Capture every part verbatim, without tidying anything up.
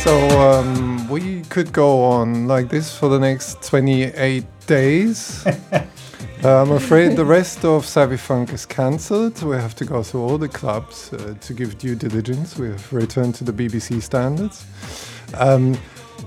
So um, we could go on like this for the next twenty-eight days. uh, I'm afraid the rest of Savvy Funk is cancelled. We have to go through all the clubs uh, to give due diligence. We have returned to the B B C standards. Um,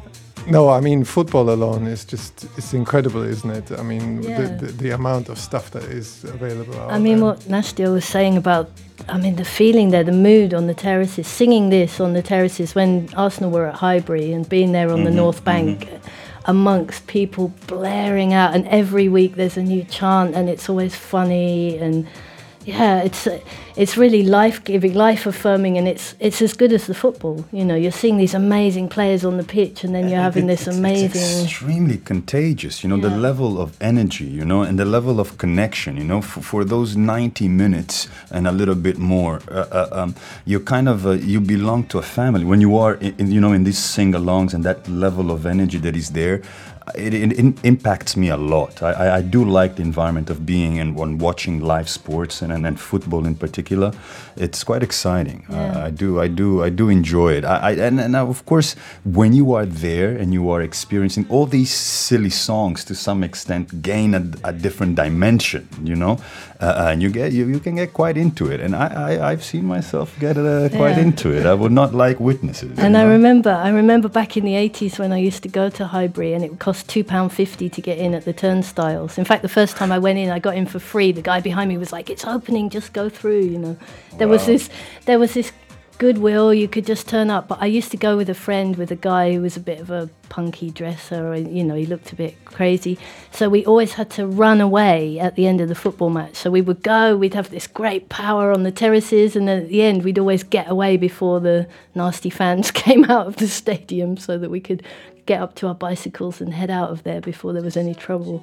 no, I mean, football alone is just, it's incredible, isn't it? I mean, yeah. the, the, the amount of stuff that is available out I mean, there. what Nastya was saying about, I mean, the feeling there, the mood on the terraces, singing this on the terraces when Arsenal were at Highbury and being there on mm-hmm, the North Bank mm-hmm. amongst people blaring out, and every week there's a new chant and it's always funny, and yeah, it's it's really life-giving, life-affirming, and it's it's as good as the football. You know, you're seeing these amazing players on the pitch, and then you're having it, this it's, amazing... It's extremely contagious, you know, yeah. the level of energy, you know, and the level of connection, you know, for, for those ninety minutes and a little bit more, uh, uh, um, you kind of, uh, you belong to a family. When you are, in, you know, in these sing-alongs and that level of energy that is there, It, it, it impacts me a lot. I, I do like the environment of being and when watching live sports and, and, and football in particular. It's quite exciting. Yeah. Uh, I do, I do, I do enjoy it. I, I and, and of course, when you are there and you are experiencing all these silly songs, to some extent, gain a, a different dimension. You know, uh, and you get you, you can get quite into it. And I, I I've seen myself get uh, quite yeah. into it. I would not like witnesses. And you I know? remember, I remember back in the eighties when I used to go to Highbury, and it would cost two pounds fifty to get in at the turnstiles. In fact, the first time I went in, I got in for free. The guy behind me was like, "It's opening, just go through." You know, there wow. was this, there was this goodwill. You could just turn up. But I used to go with a friend, with a guy who was a bit of a punky dresser, and you know, he looked a bit crazy. So we always had to run away at the end of the football match. So we would go, we'd have this great power on the terraces, and at the end, we'd always get away before the nasty fans came out of the stadium, so that we could get up to our bicycles and head out of there before there was any trouble.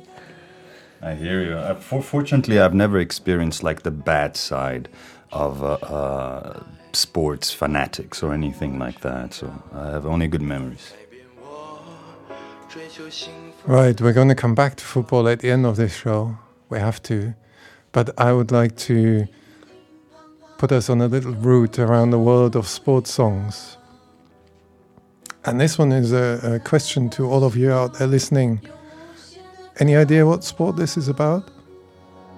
I hear you. Uh, for, fortunately, I've never experienced like the bad side of uh, uh, sports fanatics or anything like that. So I have only good memories. Right, we're going to come back to football at the end of this show. We have to. But I would like to put us on a little route around the world of sports songs. And this one is a, a question to all of you out there listening. Any idea what sport this is about?